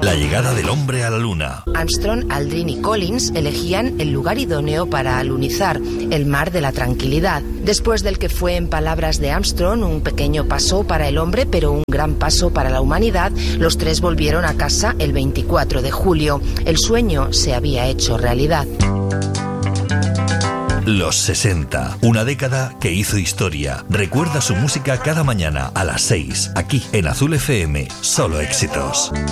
La llegada del hombre a la luna. Armstrong, Aldrin y Collins elegían el lugar idóneo para alunizar, el Mar de la Tranquilidad. Después del que fue, en palabras de Armstrong, un pequeño paso para el hombre, pero un gran paso para la humanidad, los tres volvieron a casa el 24 de julio. El sueño se había hecho realidad. Los 60, una década que hizo historia. Recuerda su música cada mañana a las 6, aquí en Azul FM, solo éxitos.